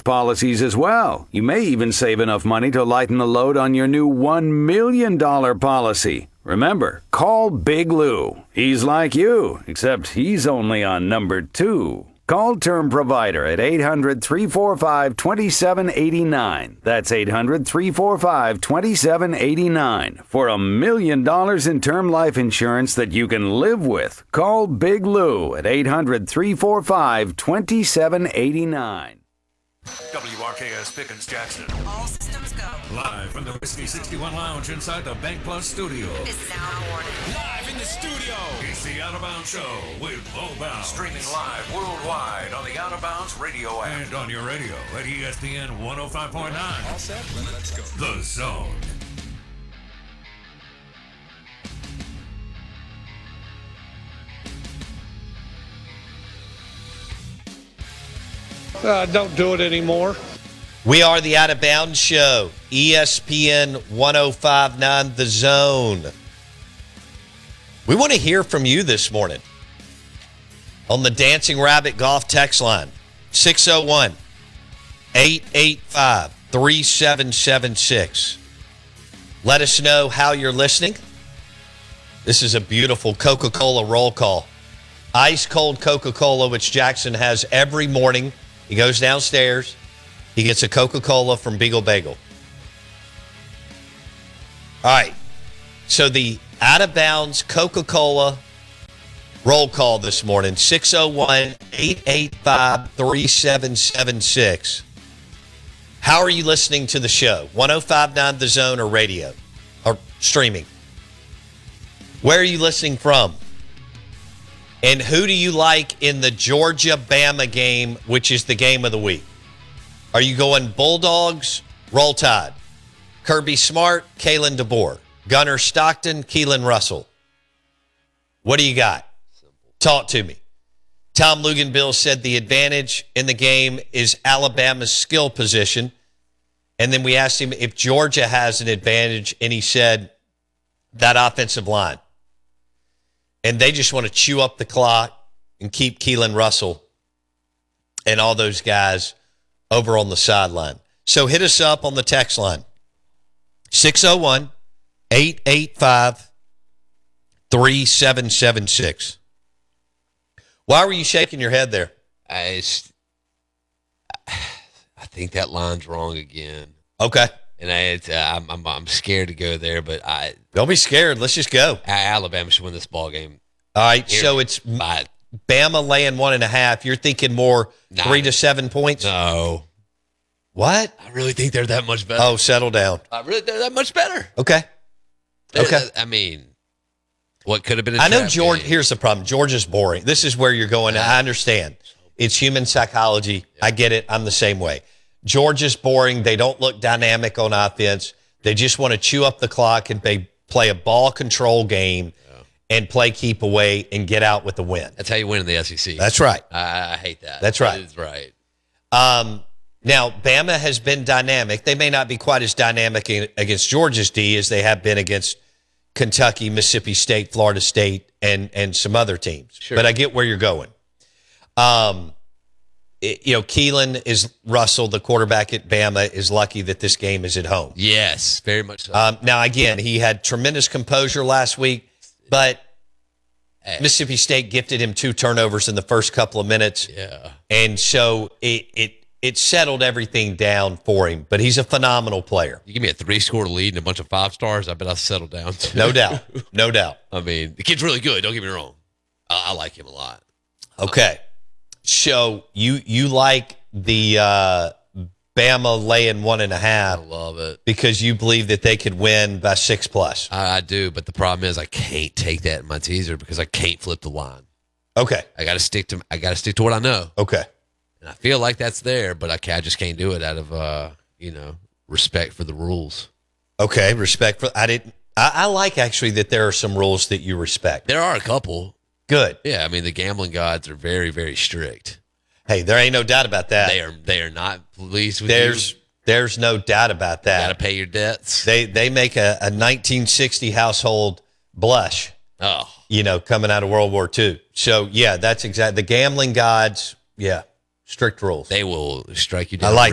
policies as well. You may even save enough money to lighten the load on your new $1 million policy. Remember, call Big Lou. He's like you, except he's only on number 2. Call Term Provider at 800-345-2789. That's 800-345-2789 for $1 million in term life insurance that you can live with. Call Big Lou at 800-345-2789. WRKS Pickens Jackson. All systems go. Live from the Whiskey 61 Lounge inside the Bank Plus studio. This is Al Warning. Live in the studio. It's the Out of Bounds Show with Bo Bounds. Streaming live worldwide on the Out of Bounds radio app. And on your radio at ESPN 105.9. All set? Let's go. The Zone. Don't do it anymore. We are the Out of Bounds Show, ESPN 105.9 The Zone. We want to hear from you this morning on the Dancing Rabbit Golf text line, 601-885-3776. Let us know how you're listening. This is a beautiful Coca-Cola roll call. Ice cold Coca-Cola, which Jackson has every morning. He goes downstairs. He gets a Coca-Cola from Beagle Bagel. All right. So the Out of Bounds Coca-Cola roll call this morning, 601-885-3776. How are you listening to the show? 105.9 The Zone or radio or streaming? Where are you listening from? And who do you like in the Georgia-Bama game, which is the game of the week? Are you going Bulldogs, Roll Tide? Kirby Smart, Kalen DeBoer. Gunnar Stockton, Keelan Russell. What do you got? Talk to me. Tom Luganbill said the advantage in the game is Alabama's skill position. And then we asked him if Georgia has an advantage, and he said that offensive line. And they just want to chew up the clock and keep Keelan Russell and all those guys over on the sideline. So hit us up on the text line, 601-885-3776. Why were you shaking your head there? I think that line's wrong again. Okay. And I'm scared to go there, but don't be scared. Let's just go. Alabama should win this ball game. All right, so it's Bama laying 1.5. You're thinking more 3 to 7 points? No. What? I really think they're that much better. Oh, settle down. They're that much better. Okay. I mean, what could have been I know George. Here's the problem. Georgia's boring. This is where you're going. I understand. It's human psychology. Yeah. I get it. I'm the same way. Georgia's boring. They don't look dynamic on offense. They just want to chew up the clock and they play a ball control game and play keep away and get out with the win. That's how you win in the SEC. That's right. I hate that. That's right. That is right. Now, Bama has been dynamic. They may not be quite as dynamic against Georgia's D as they have been against Kentucky, Mississippi State, Florida State, and some other teams. Sure. But I get where you're going. Keelan is Russell, the quarterback at Bama, is lucky that this game is at home. Yes, very much so. Now, again, he had tremendous composure last week, but Mississippi State gifted him 2 turnovers in the first couple of minutes. Yeah. And so it settled everything down for him, but he's a phenomenal player. You give me a 3-score lead and a bunch of 5 stars, I bet I'll settle down too. No doubt. No doubt. I mean, the kid's really good. Don't get me wrong. I like him a lot. Okay. So you like the Bama laying 1.5? I love it because you believe that they could win by 6+. I do, but the problem is I can't take that in my teaser because I can't flip the line. Okay, I got to stick to what I know. Okay, and I feel like that's there, but I just can't do it out of respect for the rules. Okay, respect for I like actually that there are some rules that you respect. There are a couple. Good. Yeah, I mean the gambling gods are very, very strict. Hey, there ain't no doubt about that. They are not pleased with you. There's no doubt about that. You got to pay your debts. They make a 1960 household blush. Oh, coming out of World War II. So yeah, that's exactly the gambling gods. Yeah, strict rules. They will strike you down. I like